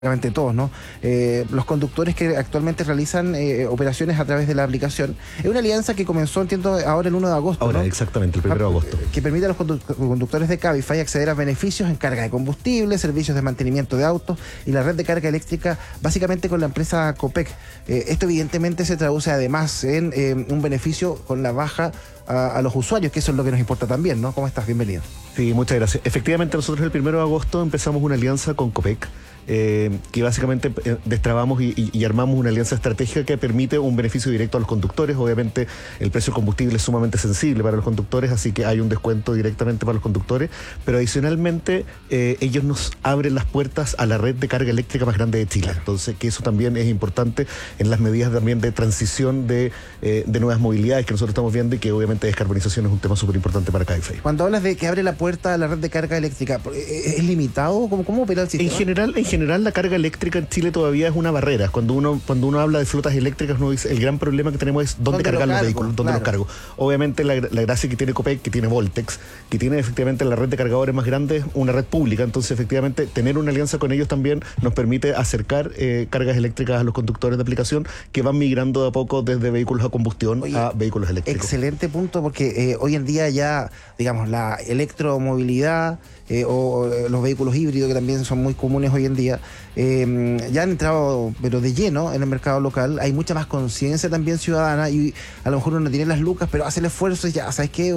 prácticamente todos, ¿no? Los conductores que actualmente realizan operaciones a través de la aplicación. Es una alianza que comenzó, entiendo, ahora el 1 de agosto. Ahora, ¿no? exactamente, el 1 de agosto. Que permite a los conductores de Cabify acceder a beneficios en carga de combustible, servicios de mantenimiento de autos y la red de carga eléctrica, básicamente con la empresa Copec. Esto evidentemente se traduce además en un beneficio con la baja a los usuarios, que eso es lo que nos importa también, ¿no? ¿Cómo estás? Bienvenido. Sí, muchas gracias. Efectivamente, nosotros el 1 de agosto empezamos una alianza con Copec, que básicamente destrabamos y armamos una alianza estratégica que permite un beneficio directo a los conductores. Obviamente el precio del combustible es sumamente sensible para los conductores, así que hay un descuento directamente para los conductores, pero adicionalmente ellos nos abren las puertas a la red de carga eléctrica más grande de Chile. Entonces, que eso también es importante en las medidas también de transición de nuevas movilidades que nosotros estamos viendo, y que obviamente descarbonización es un tema súper importante para Cabify. Cuando hablas de que abre la puerta a la red de carga eléctrica, ¿es limitado? ¿Cómo opera el sistema? En general la carga eléctrica en Chile todavía es una barrera. Cuando uno habla de flotas eléctricas, uno dice, el gran problema que tenemos es dónde cargar los vehículos, dónde los cargo. Obviamente la gracia que tiene Copec, que tiene Voltex, que tiene efectivamente la red de cargadores más grande, una red pública. Entonces efectivamente tener una alianza con ellos también nos permite acercar cargas eléctricas a los conductores de aplicación, que van migrando de a poco desde vehículos a combustión a vehículos eléctricos. Excelente punto, porque hoy en día ya, digamos, la electromovilidad o los vehículos híbridos, que también son muy comunes hoy en día, ya han entrado, pero de lleno, en el mercado local. Hay mucha más conciencia también ciudadana, y a lo mejor uno no tiene las lucas, pero hace el esfuerzo y ya, ¿sabes qué?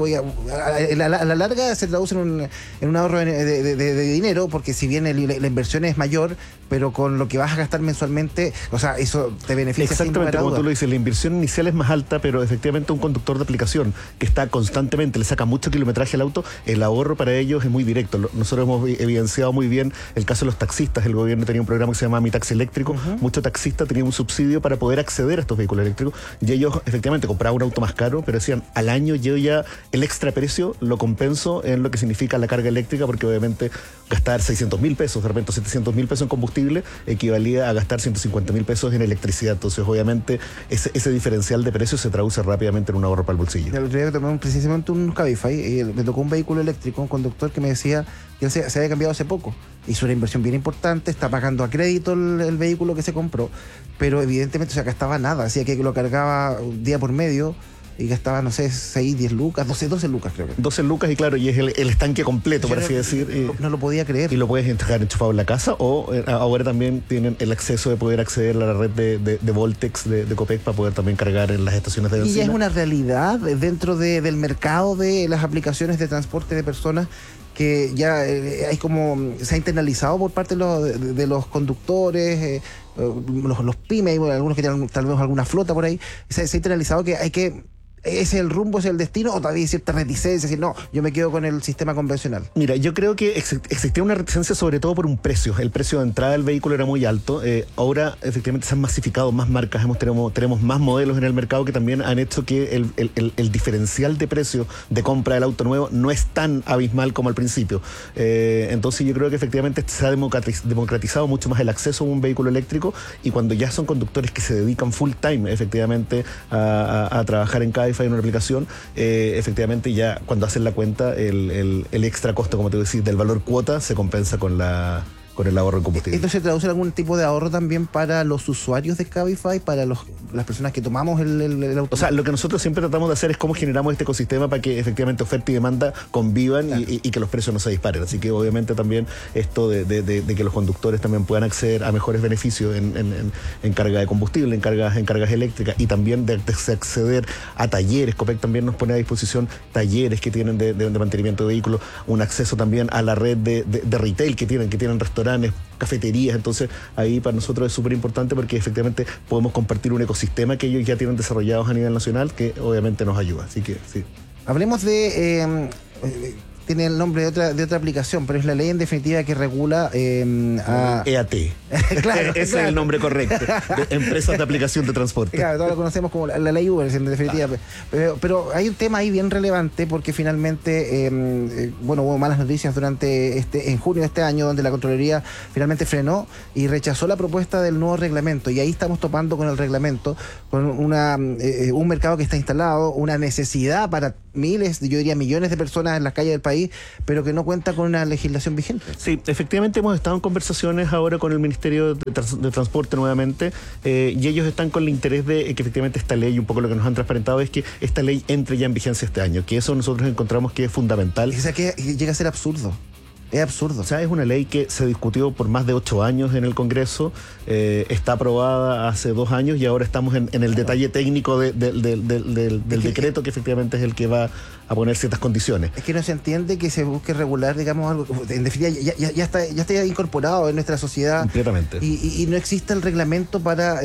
A la larga se traduce en un ahorro de dinero, porque si bien la inversión es mayor, pero con lo que vas a gastar mensualmente, o sea, eso te beneficia. Exactamente, como tú lo dices, la inversión inicial es más alta, pero efectivamente un conductor de aplicación que está constantemente, le saca mucho kilometraje al auto, el ahorro para ellos es muy directo. Nosotros hemos evidenciado muy bien el caso de los taxistas. El gobierno tenía un programa que se llamaba Mi Taxi Eléctrico. Muchos taxistas tenían un subsidio para poder acceder a estos vehículos eléctricos, y ellos efectivamente compraban un auto más caro, pero decían, al año yo ya el extra precio lo compenso en lo que significa la carga eléctrica, porque obviamente gastar 600.000 pesos, de repente 700.000 pesos en combustible, equivalía a gastar 150.000 pesos en electricidad. Entonces obviamente ese diferencial de precios se traduce rápidamente en un ahorro para el bolsillo. El otro día tomé precisamente un Cabify y me tocó un vehículo eléctrico, un conductor que me decía que él se había cambiado hace poco. Hizo una inversión bien importante, está pagando a crédito el vehículo que se compró, pero evidentemente se gastaba nada. Hacía que lo cargaba día por medio y gastaba, no sé, 6, 10 lucas, 12 lucas creo que. 12 lucas, y claro, y es el estanque completo, por así decir. No lo podía creer. Y lo puedes dejar enchufado en la casa, o ahora también tienen el acceso de poder acceder a la red de Voltex de Copec para poder también cargar en las estaciones de benzina. Y ya es una realidad dentro del mercado de las aplicaciones de transporte de personas, que ya hay como se ha internalizado por parte de los conductores, los pymes, algunos que tienen tal vez alguna flota por ahí. Se ha internalizado que hay que... ¿Ese es el rumbo, ese es el destino, o todavía hay cierta reticencia? Decir, no, yo me quedo con el sistema convencional. Mira, yo creo que existía una reticencia sobre todo por un precio. El precio de entrada del vehículo era muy alto. Ahora, efectivamente, se han masificado más marcas. Tenemos más modelos en el mercado que también han hecho que el diferencial de precio de compra del auto nuevo no es tan abismal como al principio. Entonces, yo creo que efectivamente se ha democratizado mucho más el acceso a un vehículo eléctrico, y cuando ya son conductores que se dedican full time, efectivamente, a trabajar en Cabify en una aplicación, efectivamente ya cuando hacen la cuenta, el extra costo, como te decís, del valor cuota se compensa con el ahorro de combustible. ¿Esto se traduce en algún tipo de ahorro también para los usuarios de Cabify, para las personas que tomamos el auto? O sea, lo que nosotros siempre tratamos de hacer es cómo generamos este ecosistema para que efectivamente oferta y demanda convivan, claro, y que los precios no se disparen. Así que obviamente también esto de que los conductores también puedan acceder a mejores beneficios en carga de combustible, en cargas eléctricas, y también de acceder a talleres. Copec también nos pone a disposición talleres que tienen de mantenimiento de vehículos, un acceso también a la red de retail que tienen restaurantes, cafeterías. Entonces ahí para nosotros es súper importante, porque efectivamente podemos compartir un ecosistema que ellos ya tienen desarrollados a nivel nacional, que obviamente nos ayuda. Así que sí. Hablemos tiene el nombre de otra aplicación, pero es la ley en definitiva que regula EAT. Claro, ese es el nombre correcto, de Empresas de Aplicación de Transporte. Claro, todos lo conocemos como la ley Uber, en definitiva. Pero hay un tema ahí bien relevante, porque finalmente, hubo malas noticias en junio de este año, donde la Contraloría finalmente frenó y rechazó la propuesta del nuevo reglamento, y ahí estamos topando con el reglamento, con un mercado que está instalado, una necesidad para miles, yo diría millones de personas en las calles del país, pero que no cuenta con una legislación vigente. Sí, efectivamente hemos estado en conversaciones ahora con el Ministerio Ministerio de Transporte nuevamente, y ellos están con el interés de que efectivamente esta ley, un poco lo que nos han transparentado es que esta ley entre ya en vigencia este año, que eso nosotros encontramos que es fundamental. O sea, que llega a ser absurdo. Es absurdo. O sea, es una ley que se discutió por más de 8 años en el Congreso, está aprobada hace 2 años y ahora estamos en el detalle técnico del decreto que efectivamente es el que va a poner ciertas condiciones. Es que no se entiende que se busque regular, digamos, algo. En definitiva, ya está incorporado en nuestra sociedad. Completamente. Y no existe el reglamento para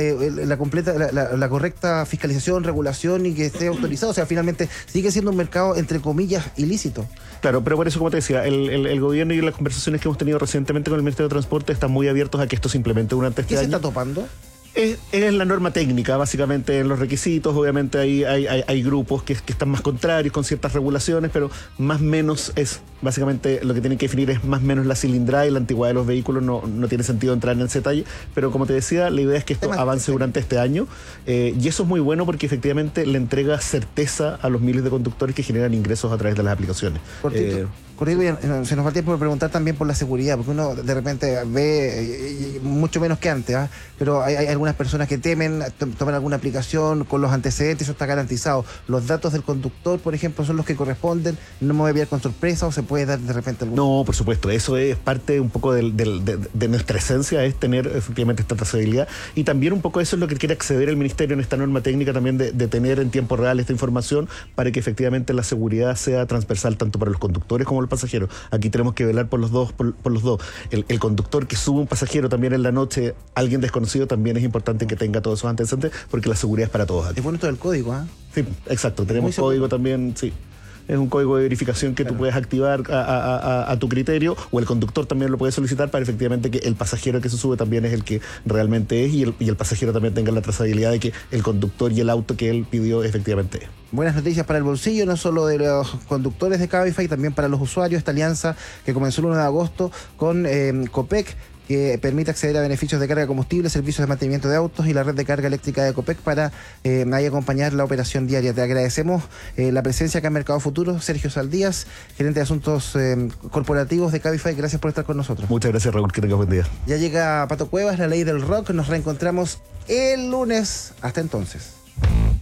la correcta fiscalización, regulación y que esté autorizado. O sea, finalmente sigue siendo un mercado, entre comillas, ilícito. Claro, pero por eso, como te decía, el gobierno y las conversaciones que hemos tenido recientemente con el Ministerio de Transporte están muy abiertos a que esto se implemente durante este año. ¿Qué se está topando? Es la norma técnica, básicamente en los requisitos. Obviamente hay grupos que están más contrarios con ciertas regulaciones, pero más o menos es básicamente lo que tienen que definir es más o menos la cilindrada y la antigüedad de los vehículos. No tiene sentido entrar en ese detalle, pero como te decía, la idea es que esto avance durante este año, y eso es muy bueno porque efectivamente le entrega certeza a los miles de conductores que generan ingresos a través de las aplicaciones. Cortito, se nos va el tiempo de preguntar también por la seguridad, porque uno de repente ve mucho menos que antes, pero hay algunas personas que temen tomar alguna aplicación con los antecedentes, eso está garantizado. Los datos del conductor, por ejemplo, son los que corresponden, no me voy a pillar con sorpresa o se puede dar de repente algún... No, por supuesto, eso es parte un poco de nuestra esencia, es tener efectivamente esta trazabilidad, y también un poco eso es lo que quiere acceder el Ministerio en esta norma técnica también de tener en tiempo real esta información para que efectivamente la seguridad sea transversal tanto para los conductores como los pasajeros. Aquí tenemos que velar por los dos. El conductor que sube un pasajero también en la noche, alguien desconocido, también es importante que tenga todos esos antecedentes porque la seguridad es para todos aquí. Es bueno todo el código, ¿ah? Sí, exacto. Tenemos código también, sí. Es un código de verificación que tú puedes activar a tu criterio, o el conductor también lo puede solicitar para efectivamente que el pasajero que se sube también es el que realmente es, y el pasajero también tenga la trazabilidad de que el conductor y el auto que él pidió efectivamente es. Buenas noticias para el bolsillo, no solo de los conductores de Cabify, también para los usuarios. Esta alianza que comenzó el 1 de agosto con Copec, que permite acceder a beneficios de carga de combustible, servicios de mantenimiento de autos y la red de carga eléctrica de Copec para ahí acompañar la operación diaria. Te agradecemos la presencia acá en Mercado Futuro. Sergio Saldías, gerente de asuntos corporativos de Cabify, gracias por estar con nosotros. Muchas gracias, Raúl, que tengas buen día. Ya llega Pato Cuevas, la ley del rock. Nos reencontramos el lunes. Hasta entonces.